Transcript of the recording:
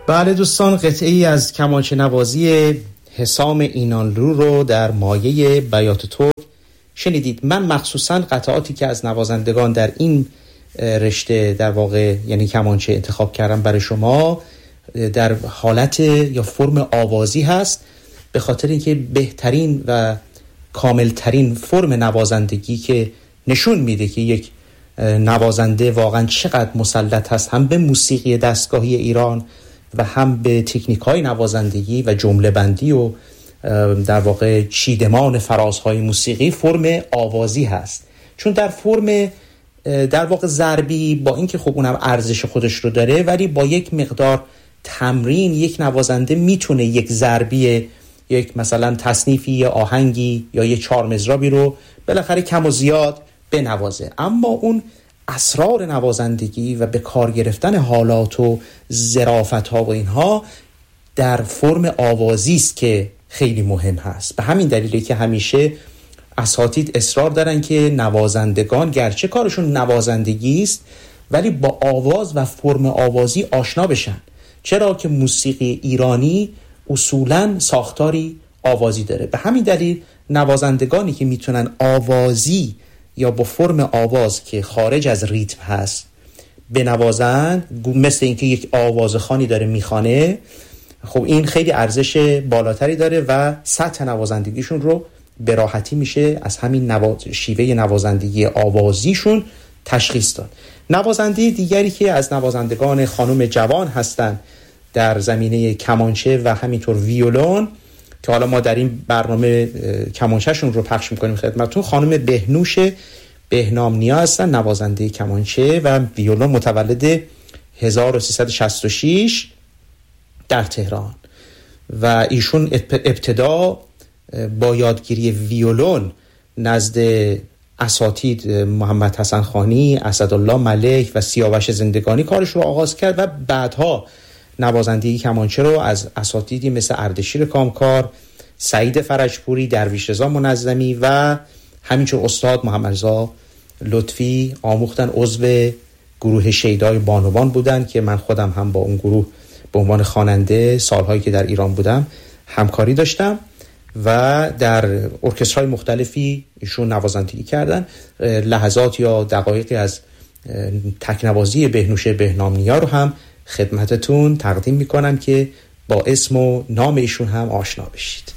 بله دوستان، قطعه‌ای از کمانچه نوازی حسام اینانلو رو در مایه بیات ترک شنیدید. من مخصوصاً قطعاتی که از نوازندگان در این رشته در واقع یعنی کمانچه انتخاب کردم برای شما در حالت یا فرم آوازی هست، به خاطر اینکه بهترین و کاملترین فرم نوازندگی که نشون میده که یک نوازنده واقعا چقدر مسلط هست هم به موسیقی دستگاهی ایران و هم به تکنیک‌های نوازندگی و جمله بندی و در واقع چیدمان فرازهای موسیقی، فرم آوازی هست. چون در فرم در واقع ضربی با اینکه خب اونم ارزش خودش رو داره، ولی با یک مقدار تمرین یک نوازنده میتونه یک ضربی، یک مثلا تصنیفی یا آهنگی یا یک چهار مضرابی رو بالاخره کم و زیاد بنوازه. اما اون اسرار نوازندگی و به کار گرفتن حالات و ظرافت‌ها و اینها در فرم آوازی است که خیلی مهم هست. به همین دلیله که همیشه اساتید اصرار دارن که نوازندگان گرچه کارشون نوازندگی است ولی با آواز و فرم آوازی آشنا بشن. چرا که موسیقی ایرانی اصولاً ساختاری آوازی داره. به همین دلیل نوازندگانی که میتونن آوازی یا با فرم آواز که خارج از ریتم هست بنوازن، مثل اینکه یک آوازخوانی داره میخوانه، خب این خیلی ارزش بالاتری داره و سطح نوازندگیشون رو به راحتی میشه از همین شیوه نوازندگی آوازیشون تشخیص داد. نوازنده دیگری که از نوازندگان خانم جوان هستن در زمینه کمانچه و همینطور ویولون که حالا ما در این برنامه کمانچهشون رو پخش میکنیم خدمتتون، خانم بهنوش بهنامنیا هستن، نوازنده کمانچه و ویولون، متولد 1366 در تهران و ایشون ابتدا با یادگیری ویولون نزد اساتید محمد حسن خانی، اسدالله ملک و سیاوش زندگانی کارش رو آغاز کرد و بعدها نوازندگی کمانچه رو از اساتیدی مثل اردشیر کامکار، سعید فرجپوری، درویش رضا منظمی و همینطور استاد محمد رضا لطفی آموختن. عضو گروه شیدای بانوان بودن که من خودم هم با اون گروه به عنوان خواننده سالهایی که در ایران بودم همکاری داشتم و در ارکسترهای مختلفی ایشون نوازندگی کردن. لحظات یا دقایقی از تکنوازی بهنوش بهنامنیا رو هم خدمتتون تقدیم میکنم که با اسم و نام ایشون هم آشنا بشید.